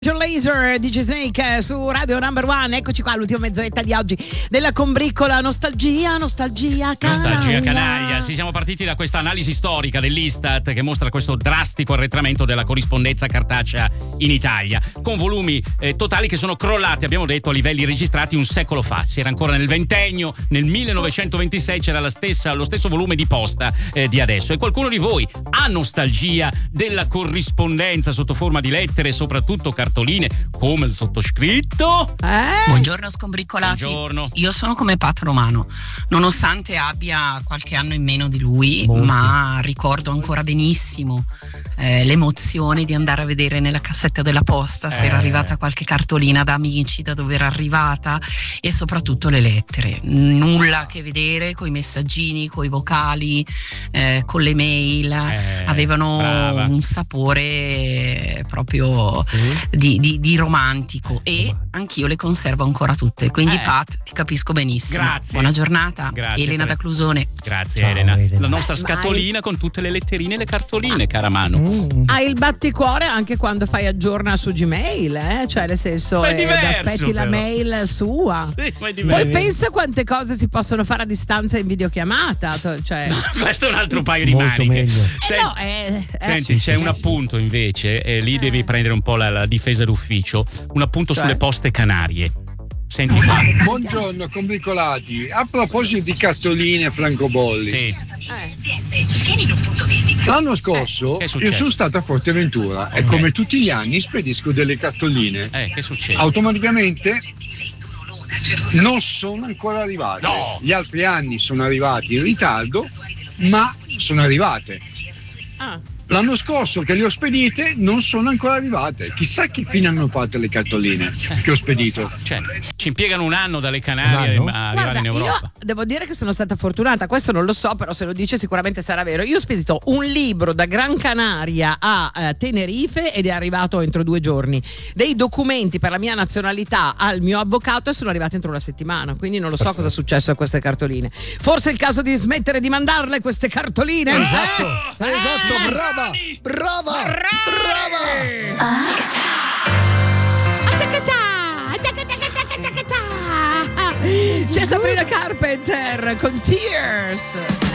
Laser, DJ Snake su Radio Number One. Eccoci qua all'ultima mezz'oretta di oggi della combriccola. Nostalgia canaglia. Sì, siamo partiti da questa analisi storica dell'Istat che mostra questo drastico arretramento della corrispondenza cartacea in Italia, con volumi totali che sono crollati, abbiamo detto, a livelli registrati un secolo fa. Si era ancora nel ventennio, nel 1926 c'era lo stesso volume di posta di adesso. E qualcuno di voi ha nostalgia della corrispondenza sotto forma di lettere, soprattutto cartoline, come il sottoscritto? Buongiorno scombriccolati. Buongiorno. Io sono come Pat Romano, nonostante abbia qualche anno in meno di lui, ma ricordo ancora benissimo l'emozione di andare a vedere nella cassetta della posta se era arrivata qualche cartolina da amici, da dove era arrivata, e soprattutto le lettere. Nulla a che vedere con i messaggini, con i vocali, con le mail. Avevano un sapore proprio di romantico, e anch'io le conservo ancora tutte, quindi Pat, ti capisco benissimo. Grazie. Buona giornata. Grazie, Elena da Clusone. Grazie. Ciao, Elena. Elena. La nostra scatolina con tutte le letterine e le cartoline, cara Manu. Hai il batticuore anche quando fai aggiorna su Gmail, cioè nel senso aspetti la mail sua. Sì, ma è diverso. Poi pensa quante cose si possono fare a distanza in videochiamata, cioè. Questo è un altro paio di Molto maniche. meglio. Senti, c'è un appunto invece, e lì devi prendere un po' la difesa d'ufficio, un appunto sulle poste canarie. Senti qua. Buongiorno combricolati, a proposito di cartoline francobolli, Sì. l'anno scorso che è io successo? sono stato a Forteventura e come tutti gli anni spedisco delle cartoline. Che succede? Automaticamente non sono ancora arrivate. No! Gli altri anni sono arrivati in ritardo, ma sono arrivate. L'anno scorso che le ho spedite non sono ancora arrivate. Chissà che fine hanno fatto le cartoline che ho spedito. Cioè, ci impiegano un anno dalle Canarie Un anno? a arrivare in Europa. Io devo dire che sono stata fortunata, questo non lo so, però se lo dice sicuramente sarà vero. Io ho spedito un libro da Gran Canaria a Tenerife ed è arrivato entro 2 giorni. Dei documenti per la mia nazionalità al mio avvocato e sono arrivati entro una settimana, quindi non lo so cosa è successo a queste cartoline. Forse è il caso di smettere di mandarle queste cartoline? Esatto, brava. C'è Sabrina Carpenter con Tears.